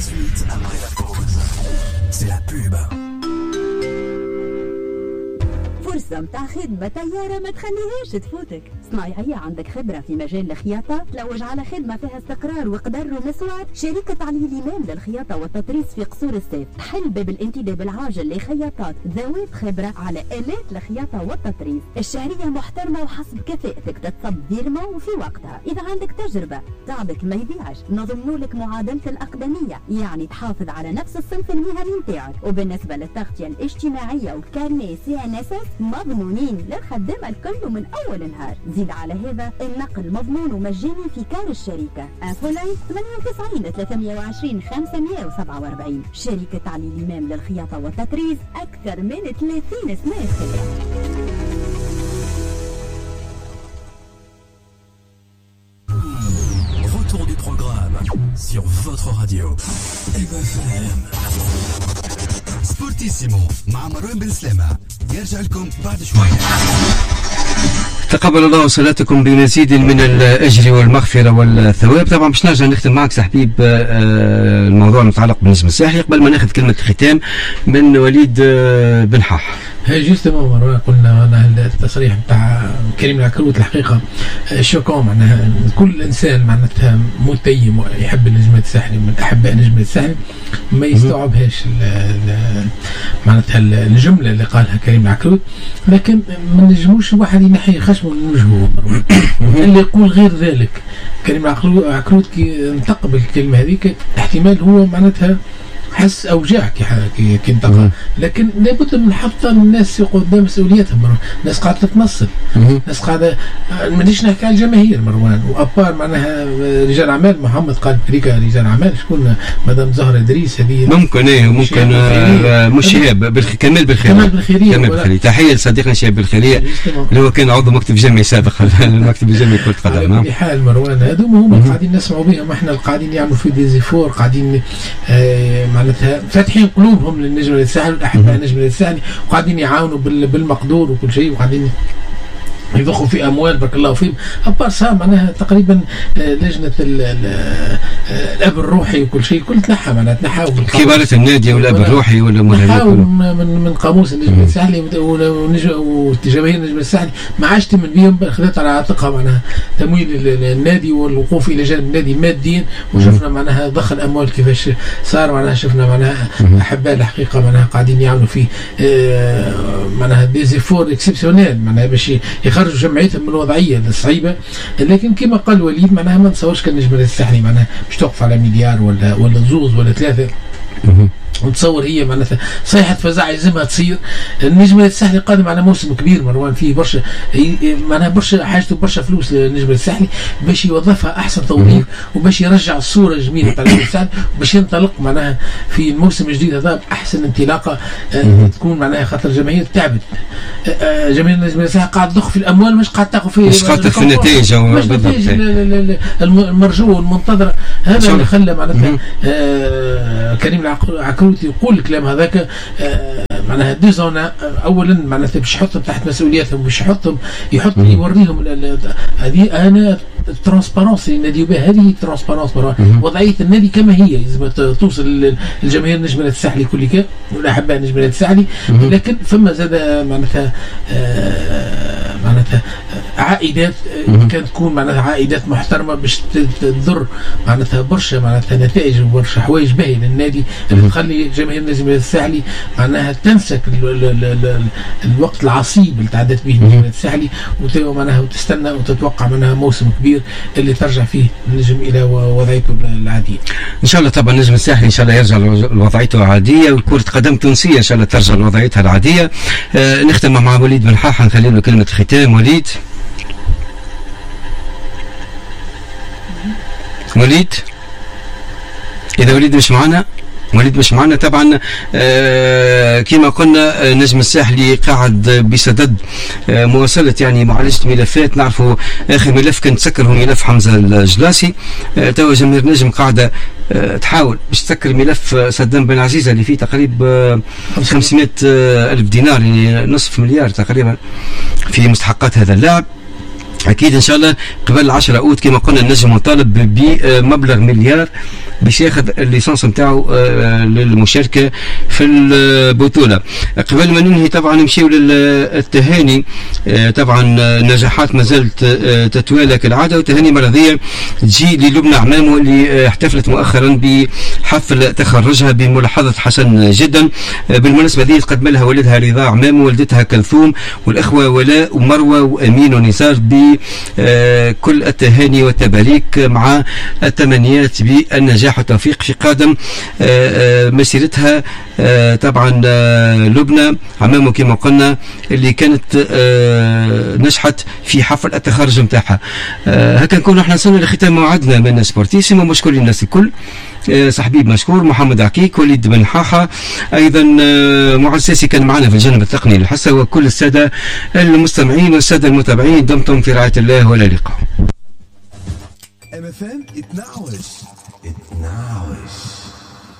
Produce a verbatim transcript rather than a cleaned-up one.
suite après la pause. C'est la pub. فرصة متاع خدمة طيارة ما تخليهاش تفوتك. صنايعية عندك خبرة في مجال الخياطة، تلوج على خدمة فيها استقرار وقدر ومسوار. شركة علي الإمام للخياطة والتطريز في قصور السيف تحل باب الانتداب العاجل لخياطات ذوات خبرة على آلات الخياطة والتطريز. الشهرية محترمة وحسب كفاءتك تتصب ديرما وفي وقتها. إذا عندك تجربة تعبك ما يبيعش نضمنوا لك معادلة الأقدمية، يعني تحافظ على نفس الصنف المهني نتاعك. وبالنسبة للتغطية الاجتماعية والكارنيه سي ان اس اس مضمونين للخدامة الكل من أول نهار. زيد على هذا النقل مضمون ومجاني في كار الشركة. انفولاين ثمانية وتسعين ثلاثمائة وعشرين خمسمائة وسبعة وأربعين. شركة علي الإمام للخياطة والتطريز، أكثر من ثلاثين سنة خبرة. Retour du programme sur votre radio F M. سبورتيسيمو مع مروان بن سلامة يرجع لكم بعد شوية. تقبل الله صلاتكم بمزيد من الأجر والمغفرة والثواب. طبعا باش نرجع نختم معك سحبيب الموضوع المتعلق بالنجم الساحلي قبل ما ناخذ كلمة الختام من وليد بن حاح. هي جوستومون مروان قلنا أنا التصريح بتاع كريم العكروت الحقيقة شوكون، معناها كل إنسان معناتها متيم يحب النجمات الساحلي من أحباء النجمات الساحلي ما يستوعبهاش معناتها الجملة اللي قالها كريم العكروت، لكن ما نجموش واحد ينحي خشمه من وجهه مروان. اللي يقول غير ذلك كريم العكروت كي انتقى بالكلمة هذيك احتمال هو معناتها حس اوجاع كي كي انتقى، لكن لابد من حط الناس قدام مسؤوليتهم. الناس قاعده تتنصل، الناس قاعده مانيش نحكي على الجماهير مروان وابار معناها رجال اعمال. محمد قال بريكا رجال اعمال، شكون مدام زهره ادريس هذه ممكن ايه ممكن آه مش شهاب كمال بالخيريه كمال بالخيريه كمال بالخيريه. تحيه لصديقنا شهاب بالخيريه اللي هو كان عضو مكتب جامعي سابق المكتب الجامعي كره قدم. على كل حال مروان هذوما هما قاعدين نسمعوا بهم، احنا قاعدين يعملوا في ديزيفور، قاعدين آه معناتها فاتحين قلوبهم للنجم الساحلي والاحباء النجم الساحلي، وقاعدين يعاونوا بالمقدور وكل شيء، وقاعدين يضخوا في اموال بارك الله فيهم. ابار صار معناها تقريبا لجنه الاب الروحي وكل شيء كل تنحى معناها تنحاو كبارة النادي والاب الروحي ولا من من قاموس النجم الساحلي وجماهير النجم الساحلي ما عادش تمن بهم، خذت على عاتقها معناها تمويل النادي والوقوف الى جانب النادي ماديا، وشفنا معناها ضخ الاموال كيفاش صار معناها. شفنا معناها احباء الحقيقه معناها قاعدين يعملوا في معناها ديزيفور اكسبسيونيل معناها باش يخرجوا جمعيتهم من الوضعيه الصعيبه. لكن كما قال وليد معناها ما نتصورش كان النجم الساحلي معناها مش توقف على مليار ولا ولا زوز ولا ثلاثه. نتصور هي معناتها صيحة فزع يلزمها تصير. النجم الساحلي قادم على موسم كبير مروان، فيه برشا معناها برشا حاجته برشا فلوس للنجم الساحلي باش يوظفها احسن توظيف وباش يرجع الصوره الجميله تاع النجم الساحلي وباش ينطلق معناها في الموسم الجديد هذا باحسن انطلاقه آه تكون معناها خاطر الجماهير تعبت. آه جماهير النجم الساحلي قاعد تضخ في الاموال مش قاعد تاخذ في مش خاطر في النتائج المرجوه والمنتظره. هذا اللي خلى معناتها آه كريم العكروت يقول الكلام هذاك. آه معناها ديزونا اولا معناتها باش يحطهم تحت مسؤولياتهم، باش يحطهم يحط يوريهم هذه انا الترانسبارونس اللي ناديو بها، هذه الترانسبارونس وضعيه النادي كما هي لازم توصل للجماهير النجم الساحلي كل كا والاحباء النجم الساحلي. لكن فما زاد معناتها آه معناتها عائدات كانت تكون معناتها عائدات محترمه باش تضر معناتها برشا معناتها نتائج وبرشا حوايج باهيه للنادي اللي تخلي جماهير النجم الساحلي معناها تنسك ال ال ال ال الوقت العصيب اللي تعدت به النجم الساحلي معناها وتستنى وتتوقع منها موسم كبير اللي ترجع فيه النجم الى وضعيته العاديه ان شاء الله. طبعا النجم الساحلي ان شاء الله يرجع لوضعيته العاديه، وكره قدم تونسيه ان شاء الله ترجع لوضعيتها العاديه. آه نختم مع وليد بن حاح، نخلي له كلمه ختام. وليد وليد اذا وليد مش معنا وليد مش معنا طبعا. آه كما قلنا النجم الساحلي قاعد بصدد آه مواصلة يعني معالجة ملفات. نعرفوا اخر ملف كان تسكر هو ملف حمزة الجلاسي. آه توا جماهير النجم قاعدة آه تحاول باش تسكر ملف صدام بن عزيزة اللي فيه تقريبا آه خمسمائة آه ألف دينار، يعني نصف مليار تقريبا في مستحقات هذا اللاعب. اكيد ان شاء الله قبل عشرة اوت كما قلنا النجم مطالب بمبلغ مليار باش ياخذ الليسانس نتاعو للمشاركه في البطوله. قبل ما ننهي طبعا نمشيو للتهاني. طبعا نجاحات ما زالت تتوالى كالعاده، وتهاني مرضيه تجي للبنى عمامو اللي احتفلت مؤخرا بحفل تخرجها بملاحظه حسن جدا. بالمناسبه هذه تقدم لها والدها رضا عمامو، والدتها كلثوم، والاخوه ولاء ومروه وامين ونزار بكل التهاني والتباريك مع التمنيات بالنجاح والتوفيق في قادم مسيرتها. طبعا لبنى عمامو كما قلنا اللي كانت نجحت في حفل التخرج نتاعها. هكا نكون احنا وصلنا لختام موعدنا من سبورتيسيمو. مشكورين الناس الكل. صحبيب مشكور، محمد عكيك، وليد بن حاحة، ايضا معز ساسي كان معنا في الجانب التقني الحسا، وكل الساده المستمعين والساده المتابعين دمتم في رعايه الله، والى اللقاء. ام اف ام اتناوش اتناوش